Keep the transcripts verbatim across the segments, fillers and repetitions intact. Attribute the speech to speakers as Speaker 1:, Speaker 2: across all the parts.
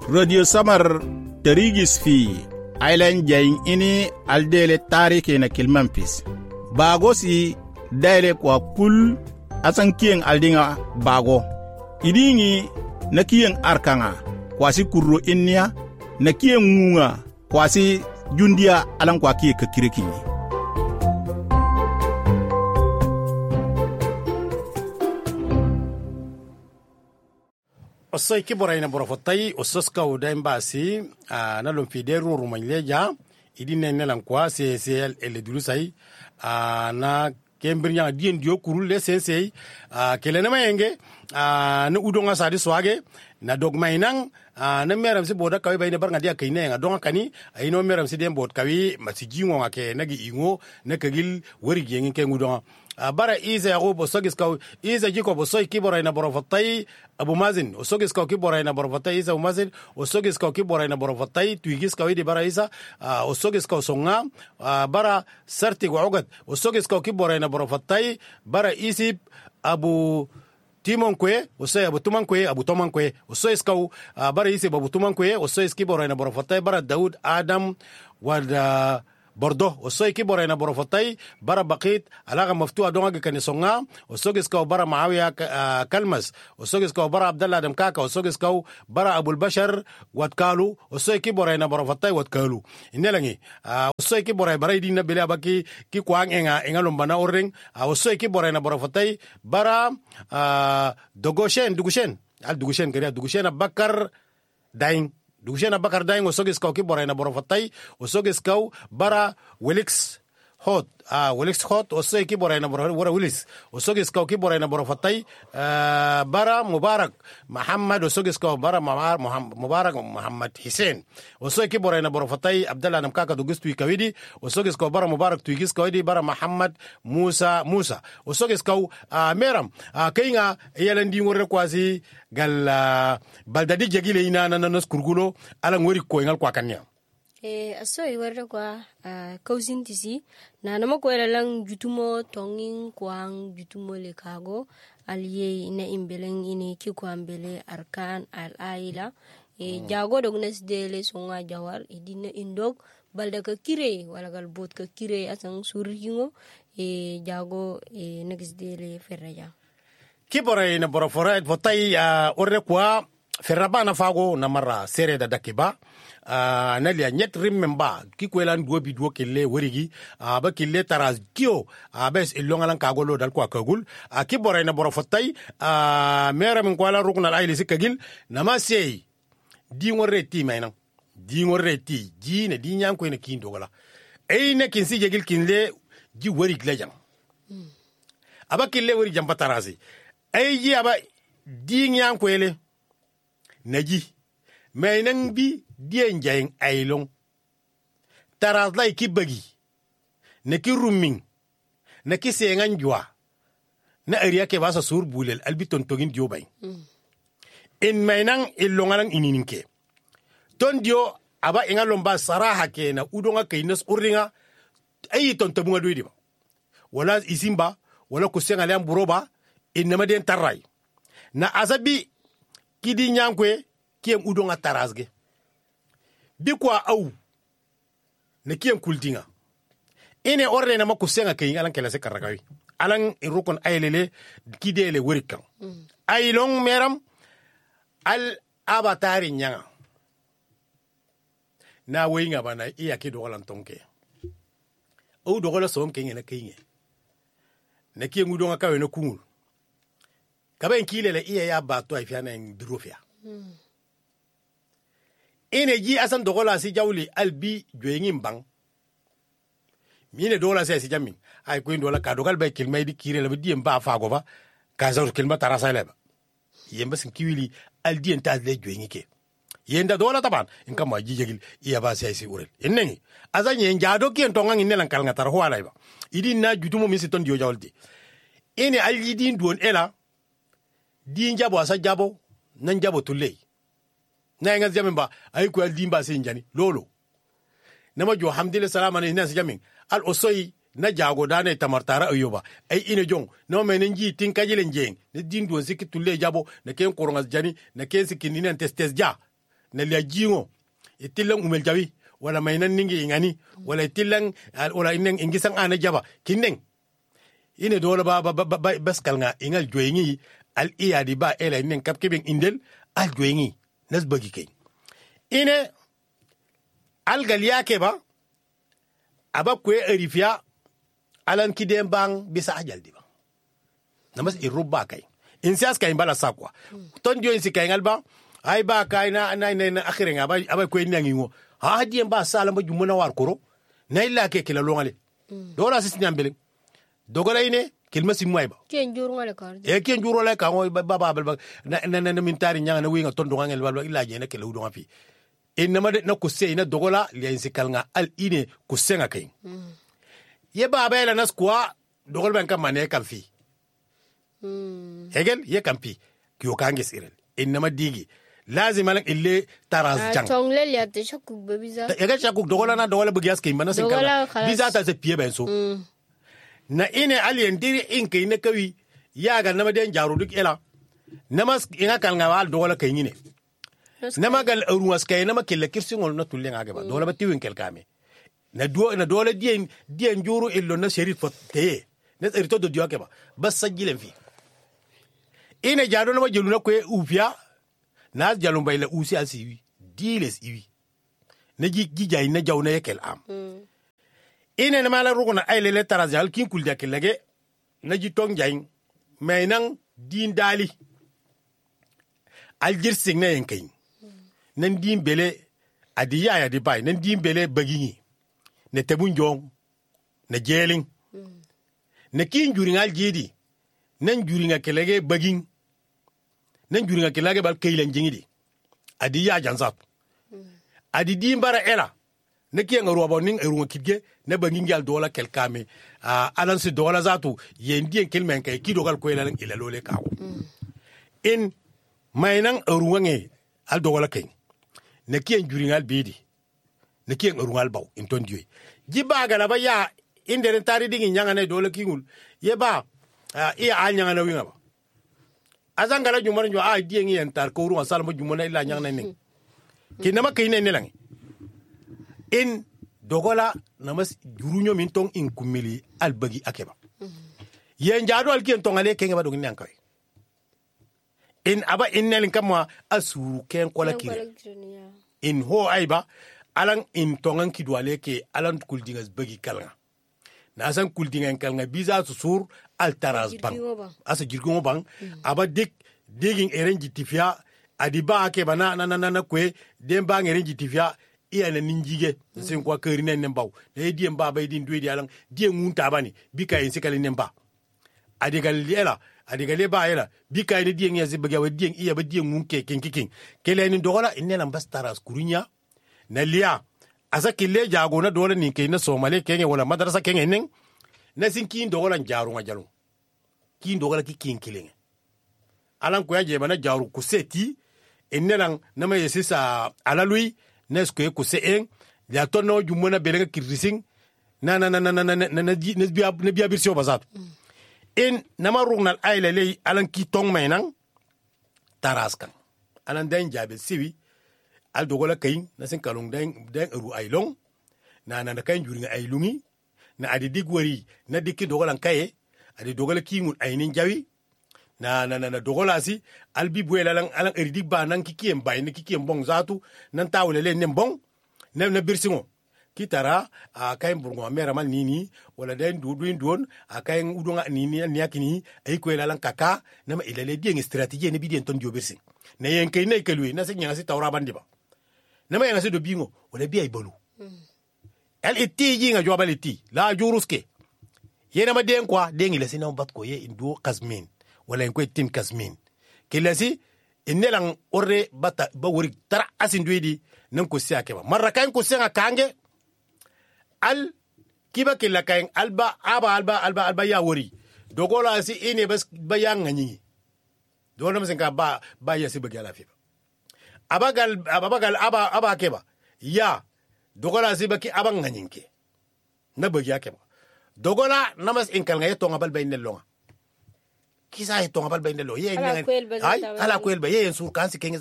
Speaker 1: Radio Samar Terigis fi Island Jain ini aldele tarike na Kilmampis. Bagosi daile kwa kul asan kien aldinga bago. Idingi na kien arkanga kwasi kurro innia na kien ngunga kwasi jundia alan kwa kie kakirikini.
Speaker 2: Osoi kiboraina borofotai ososka udaim basi na lomfideru rumanyleja idine nelan kwa C C L ele dulusai na kembrinya dien dio kurule sensei kelene mayenge na udonga sadi swage na dogmainang na meram si boda kawi bayne barnga dia kaine nga donga kani ayino meram si dem bod kawi masijingo ngake nagi ingo na kagil wori gengi ke ngudonga bara iza yago bosogis kaw iza jiko bosoy kibora ina borofatai Abu Mazin osogis kaw kibora ina borofatai iza Abu Mazin osogis kaw kibora ina borofatai tuigis kaw di bara iza osogis kaw songa bara sarti gogat osogis kaw kibora ina borofatai bara isip Abu Timon kwe osay Abu Tuman kwe Abu Toman kwe osay iskaw bara isip Abu Tuman kwe osay iskibora ina borofatai bara Daud Adam wada Bordeaux osoy ki borayna borofatay bara baqit alaga maftuha donga kanisonga osogis kaw bara Muawiya Kalmas osogis kaw bara Abdullah Adam Kaka osogis kaw bara Abul Bashar watkalu osoy ki borayna borofatay watkalu inelangi osoy ki boray bara idina bele baki ki kwang enga enga lombana oreng osoy ki borayna borofatay bara Dogoshen Dugushen al Dugushen kariya Dugushen Bakar Daing Dugushen Bakar Daing osogis kaw ki borayna borofatay osogis kaw bara Wilix Hot ah Wilix Hot osoy ki borayna bora Wilix osogis kaw ki borayna borofatay bara Mubarak Muhammad osogis kaw bara Mubarak Muhammad Hussein osoy ki borayna borofatay Abdullah Nam Kaka dugis tu kawidi osogis kaw bara Mubarak tu gis kawidi bara Muhammad Musa Musa osogis kaw meram kainga yalandi ngore kwasi gal baldadi jagile ina nanos kurgulo ala ngori ko ngal kwa kanya
Speaker 3: eh asoy warda kwa cousin tisi na nama ko lang jutumo tongin kwang jutumo le kago aliye ina imbeleng ini ki kwambele arkan al aila e jago dognes dele songa jawar idina indog balda ka kire wala gal bot ka kire asang suringo e jago e next dele ferraja
Speaker 2: kibore ina borofora votai orre kwa ferrabana fago na mara sere da dakiba Uh, nalia nyet remember ki kwelan duo bi duo kelle werigi uh, ba kille taraz kio uh, bes ilonga lan kagolo dal kwa kagul uh, ki boray na borofatay uh, mera min kwala rukna al aili sikagil namasey di ngoreti mayna di ngoreti ji ne di nyam ko ne kindo gala e ne kin si jegil kinle ji werig lejam mm. aba kille weri jamba tarazi e ji aba di nyam ko ele naji maynan bi dien jayin ailong taraz lai ki bagi na ki rumming na ki sengan jwa na ariya ke basa sur bulel albiton togin dio bay mm. in mainang ilongalang inininke ton dio aba inga lomba saraha ke na udonga kainas uringa ayi ton tabunga doidi ba wala isimba wala kusenga liam buroba inama den tarai na azabi kidi nyankwe kiem udonga tarazge bikwa au ne kien kultinga ine orre na makusenga kay alan kala se karagawi alan irukon aylele kidele worikan mm. aylong meram al abatari nyanga na wenga bana iya ke dogolan tonke o dogola som kenye na kenye ne kien udonga kawe no kumul kaben kilele iya ya bato afiana en drofia mm. ine ji asan dogola si jawli albi joyengin bang mine dogola si si jamin ay ko ndola ka dogal bay kilmay di kire la diem ba fa go ba ka zawr kilma tarasa leba yemba sin kiwili al dien ta le joyengike yenda dola taban in kama ji jegil iya ba si si urel inneni azanye njado kien tonga ngin nelan kal ngatar ho alay ba idi na jutumo mi si ton dio jawldi ine al yidin don ela di njabo asa jabo nan jabo tulay na nga jamin ba ay ko aldimba sen jani lolo nama jo hamdillah salama ne nas jamin al osoy na jago dane tamartara ayoba ay ine jong no menen ji tin kajile njeng ne din do sikki tulle jabo ne ken korongas jani ne ken sikki ni nen testes ja na liya jingo itilang umel jawi wala mainan ningi ingani wala itilang wala ineng ingisang ana jaba kineng ine dole ba ba ba bas kalnga ingal joyingi al iya di ba ela ineng kap kebeng indel al joyingi nas bagi kay ine al galia ke ba aba kwe erifia alan kidem bang bisa ajal di ba namas irubba kay insias kay bala sakwa ton dio insi kay ngalba ay ba kay na na na akhirenga ba aba kwe nangingo ha diem ba sala ma jumuna war koro na illa ke kila longale dola sis nyambele dogola ine kilma simway ba
Speaker 3: ken juru ngale kar
Speaker 2: e ken juru la ka ngoy ba ba ba na na na mintari nyanga na winga tondo ngel balwa illa je na kila udo ngafi inama de na kusse ina dogola li insi kalnga al ine kusenga kay ye ba ba la nas kwa dogol ban kam mane kam fi
Speaker 3: mm
Speaker 2: hegel ye kam pi kyo kangis irel inama digi lazim alak ille taraz jang
Speaker 3: tong le ya te shakuk be biza
Speaker 2: ega shakuk dogola na dogola bugyas kay mana sin kala biza ta se pie ben so na ine alien diri inke ine kawi ya ga nama den jaru duk ela namas inga kalnga wal dogola kay ngine nama gal ruwas kay nama kille kirsingol na tulle nga ba dogola ba tiwin kel kame na do na dogola dien dien juru illo na sherif fotte na erito do dio ke ba bas sajilen fi ine jado na jelu na ko ufia na jalu bay la usi asiwi diles iwi na ji gijay na jaw na yekel am ine na mala ruguna ay le tarazal kin kul dak lege na ji tong jay maynan din dali aljir sing na yenkay nan din bele adiya ya di bay nan din bele bagini ne tebun jong na jeling na kin juringal jedi nan juringa kelege bagin nan juringa kelege bal kaylan jingidi adi ya jansat adi dimbara ela na kiyenga robo ning erunga kidge na bagin gal dola kelkame a alan si dola zatu yendi kelmen kay ki dogal ko ela ila lole kawo in maynan erunga nge al dola kay na kiyen juringal bedi na kiyen erungal baw in ton dieu jibaga na ba ya inderen tari dingi nyanga ne dola kingul yeba iya a nyanga na winga ba azangala jumar njo a die ngi entar ko ruwa salmo jumona illa nyanga ne kinama kayne ne lang in dogola namas jurunyo min tong in kumili albagi akeba yen jado al ken tong ale ken ba dogi nyankay in aba innel kamwa asuru ken kola kire in ho aiba alang in tongan kidwale ke alan kuldingas bagi kalanga na asan kuldingan kalanga biza susur altaraz bang asa jirgongo bang aba dik digin erenji tifia adiba ake bana na na na kwe demba erenji tifia iya na ninjige sen kwa kerine nembaw ne diem ba bay din duedi alang diem munta bani bika en sikali nemba adigal lela adigal ba ela bika ni diem ya zibaga wa diem iya ba diem munke kinkikin keleni dogola inena bastaras kurunya na liya asa kille jago na dole ni kay na somale kenge wala madrasa kenge nen na sin kin dogola jaru nga jalu kin dogola ki kin kilenge alan ko yaje bana jaru kuseti ennelan na ma yesisa alalui nesko ko se en ya tonno jumona belenga kirising na na na na na na na biya na biya birsio bazat en nama rugnal ayle lay alan ki tong mainan taraskan alan den jabe siwi al dogola kayin na sin kalung den den ru aylong na na kayin juringa aylungi na adi digwari na dikki dogolan kaye adi dogola kimun aynin jawi na na na dogola si albi buela lang alang eridi ba nan kikiem bay ne kikiem bong zatu nan tawle le nem bong nem na birsingo kitara a kayin burgo mera mal nini wala den dudu ndon a kayin udonga nini niakini ay ko lang kaka na ma ilale bien strategie ne bidien ton dio birsin ne yen kay ne kelwi na se nyanga si tawra bandi ba na ma yanga si do bingo wala bi ay bolu el iti jinga jo baliti la juruske yena ma den kwa den ile sina bat ko ye indo kasmin wala en ko tim kasmin kelasi inelang orre bata ba wori tara asindwedi nan ko siake ba marrakan ko senga kange al kiba kila kain alba aba alba alba alba ya wori dogola si ine bas bayan ngani dole msen ka ba ba ya si bagala fi abagal abagal aba aba keba ya dogola si baki aban nganyinke na bagya keba dogola namas inkal ngaye to ngabal bayin longa kisa he to ngabal bayin lo ye ay ala ko elba ye sur kan si kengi zatu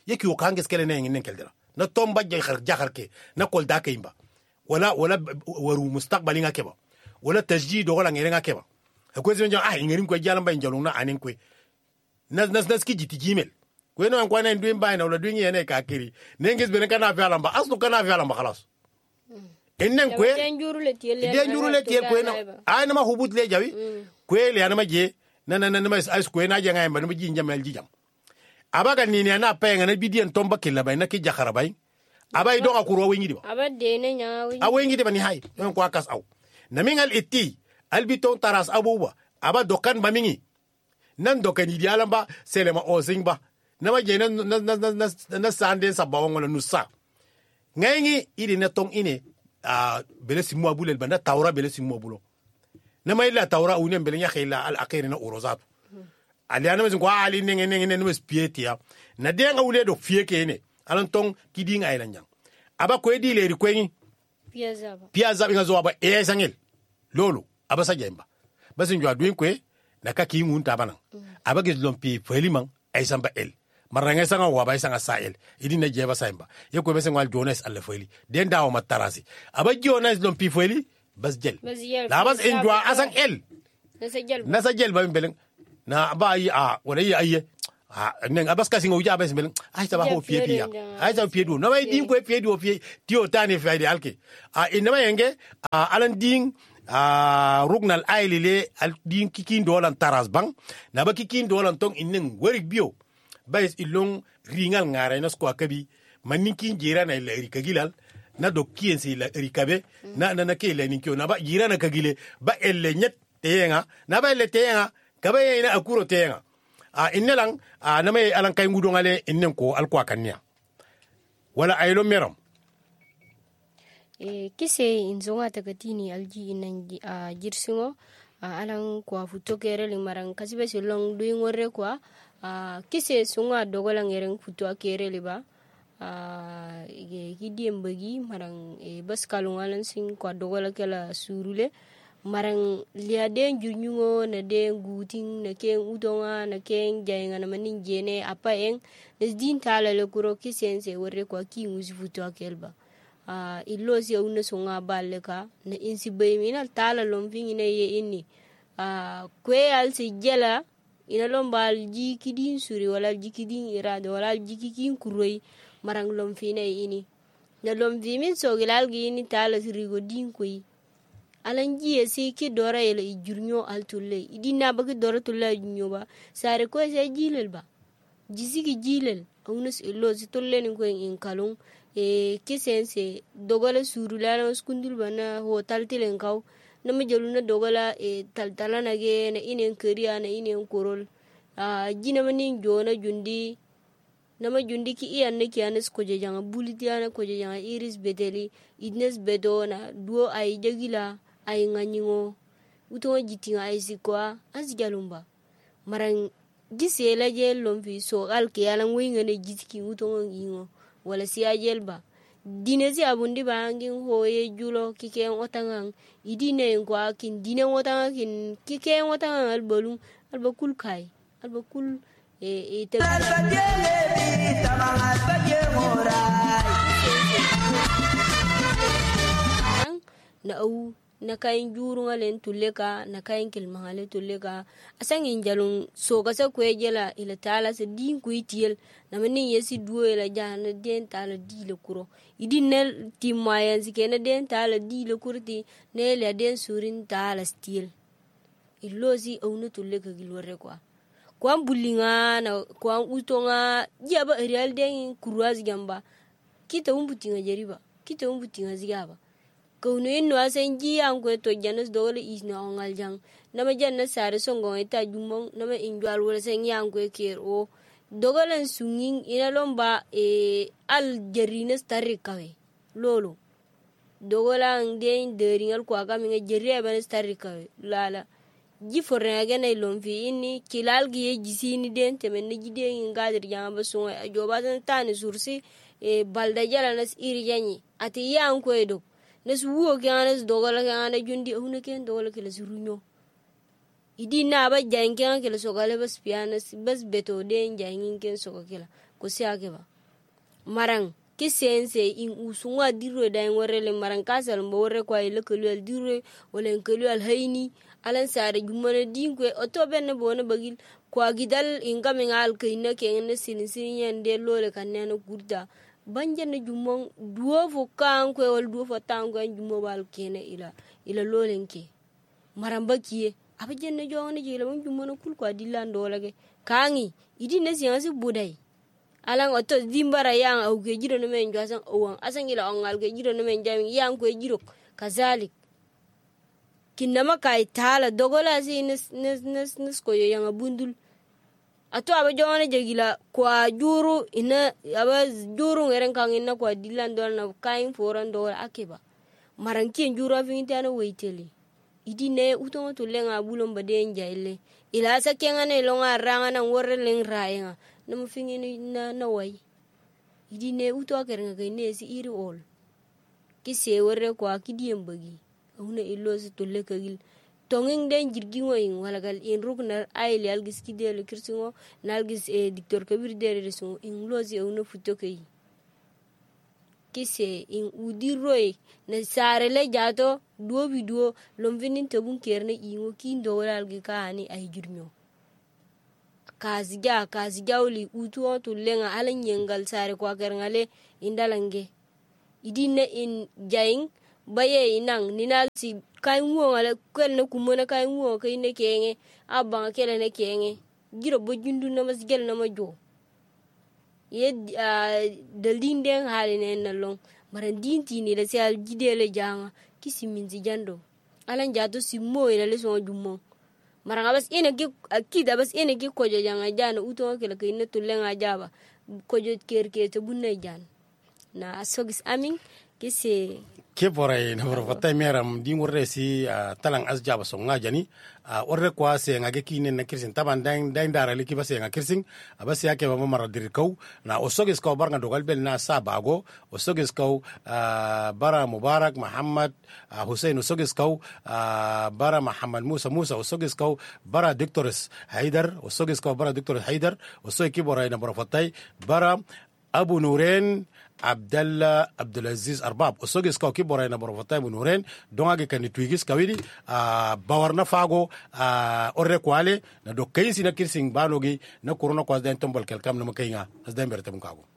Speaker 2: yeki o kanges kele ne ngin keldela na tomba jakhar jakhar ke na kol da kayimba wala wala waru mustaqbali nga keba wala tasjid wala ngere nga keba ko zin ah ngerin ko jalan bay jalung na anin ko nas nas nas ki jiti jimel ko no ko na ndu mbay na wala du ngene ka kiri ne ngis be kana fi alamba aslu kana fi alamba khalas enen ko den juru le tiel ko na ay na ma hubut le jawi ko le ana ma je na na na ma as ko na janga ma ma ji njamel ji jam abaga ni ni na penga na bidian tomba kila bay na ki jakhara bay abay do akuro wengi diba
Speaker 3: abade ne nya
Speaker 2: wengi awengi diba ni hay on ko akas aw na mingal itti albiton taras abuba aba dokan ba mingi nan dokan idi alamba selema o singba na ma je na na na na sande sabawa ngona nusa ngayngi idi na tong ine a bele simu abulel banda tawra bele simu abulo na may la tawra unen bele nya khila al akhirina urozat ali ana mazin ko ali nenge nenge ne mes pietia na denga ule do fieke ne alan tong kidinga ay lanjang aba ko edi leri kweni
Speaker 3: piaza ba
Speaker 2: piaza nga zo aba e sangel lolo aba sa jemba basin jwa duin kwe na ka ki ngun tabana aba gis lompi feliman ay samba el maranga sanga wa bay sanga sael idi na jeba saimba ye ko besen wal jones alle feli den dawo matarasi aba jones lompi feli bas jel la bas en jwa asan el
Speaker 3: na sa jel
Speaker 2: na sa jel ba mbelen na ba yi a wala yi aye ah nen abas kasi ngo ja bes mbelen ay ta ba ho pie dia ay ta pie do no bay din ko pie do pie tio tani fa di alke a inama yenge alan din a rugnal aylile al din kikin dolan taras bang na ba kikin dolan tong inen werik bio bayes ilong ringal ngare na sko akabi maninkin jira na ila rikagilal na do kiensi la rikabe na na na ke la ninkyo na ba jira na kagile ba elle nyet teyenga na ba elle teyenga kabaye ina akuro teyenga a innelang a na may alang kay ngudo ngale innen ko al kwa kanya wala aylo meram
Speaker 3: e kise inzonga tagatini alji inan a jirsingo alang kwa futo kere ling marang kasibe silong duing wore kwa Uh, kise sunga dogola ngereng futu akere liba uh, gidi mbagi marang e bas kalungalan sing kwa dogola kala surule marang liade junyungo na de guting na ken utonga na ken jaynga na manin jene apa eng les din tala le kuro kisense wore kwa ki musi futu akelba uh, illosi una sunga baleka na insi bayminal tala lomfingi na ye inni uh, kwe al si jela ina lombal ji kidin suri wala ji kidin irade wala ji kikin kuroi marang lom fine ini na lom vimin so gilal gini tala sirigo din koi alan ji esi ki dora yele ijurnyo altulle idina bagi dora tulle junyo ba sare ko se jilel ba jisi ki jilel aunus illo si tulle ni ko in kalung e kisense dogala suru la skundul bana hotel tilen kaw nama jaluna dogala e taltala nage na inen keriya na inen korol a jina manin jona jundi nama jundi ki iyan ne kianes ko janga bulitiana ko janga iris beteli idnes bedona duo ay jagila ay nganyingo uto jitinga ay sikwa asjalumba marang gisela je lomfi so alke yalan winga ne jitki uto ngingo wala si ajelba dinesi abundi bangin hoye julo kiken otangang idine ngwa kin dine otanga kin kiken otanga albolum albakul kai albakul e e te na au na kain juru ngalen tuleka na kain kilmangale tuleka asang injalung so gasa kwejela ila tala se din kuitiel na mani yesi duo ila jana den tala di le kuro idin nel timaya zikena den tala di le kurti ne le den surin tala stil ilozi aunu tuleka gilwore kwa kwa bulinga na kwa utonga jaba real den kuruaz gamba kita umbutinga jeriba kita umbutinga zigaba kunu inno asenji angwe to janas dole isna ongal jang nama janna sare songo ita jumong nama injwal wala sen yangwe kero dogalan sunging ina lomba e al jarines tarikawe lolo dogalan den deringal kwa ga minga jerri ban tarikawe lala ji forna ga nay lomfi inni kilal gi jisini den temen ni jide ngadir jamba sungo ajoba tan sursi e balda jala nas iri janyi ati yankwe do nas wuo ganas dogola gana jundi huna ken dogola kala surunyo idi na ba janken kala sogale bas pianas bas beto den jangin ken sogakela ko siake ba marang kisense in usunga dirro da ngorele marang kasal mbo worre kwa ile kelu dirro wala kelu al hayni alan sare jumone dinkwe otobe ne bone bagil kwa gidal ingame ngal kayna kene sin sin yende lole kanene gurda banje ne jumon duofo kankwe wal duofo tankwe jumo bal kene ila ila lolenke maramba kiye abaje ne jone jila mon jumone kul kwa dilando lage kangi idi ne siyansi budai alang oto dimbara yang au ke jiro no men jasan owan asangila ongal ke jiro no men jami yang ko jiro kazalik kinama kai tala dogola si nes nes nes nes ko yang abundul ato aba jone jegila kwa juru ina aba juru ngeren kang ina kwa dilan dol na kain foran dol akeba maranki juru afintana weiteli idi ne utongo to lenga bulom bade njaile ila sa kengane longa ranga na worre leng raenga na mafingi na na wai idi ne uto akerenga kene si iri ol kise worre kwa kidiem bagi una ilo si to lekagil tonging den jirgingo ing walagal in rukna aile algis kidele kirsingo nalgis e dictor kabir dere so in lozi una futokai kise in udiroi na sare le jato duo video lomvinin tabun kerne ingo kindo walgi kaani ay jirmyo kaziga kaziga uli utu to lenga alan yengal sare kwa kerngale indalange idine in jaing baye inang ninal si kay ngo ala kel na kumona kay ngo kay ne kenge abanga kele ne kenge giro bo jundu na mas gel na ma jo ye dalindeng haline na long maran dinti ni la sal gidele janga kisi minzi jando alan jato si moy na le so jummo maranga bas ene gi akida bas ene gi ko janga jana uto kele kay ne tulenga jaba ko jo kerke to bunne jan na asogis amin kisi
Speaker 2: ke boray na boro fatay meram di ngorre si uh, talang asjaba so ngajani uh, orre kwa se ngage kine na kirsin taban dang dang dara liki base nga kirsin abase yake ba mara dir kaw na osogis kaw barnga dogal bel na sabago osogis kaw uh, bara mubarak muhammad uh, hussein osogis kaw uh, bara muhammad musa musa osogis kaw bara doctores haidar osogis kaw bara doctores haidar osoy ki boray na boro fatay bara abu nuren Abdallah Abdulaziz Arbab osogis kaw ki boray na boro fatay bu nuren donga kan twigis kawidi a bawarna fago a orre kwale na do kaysi na kirsing banogi na corona ko den tombol kelkam na makayga as den berte mun kago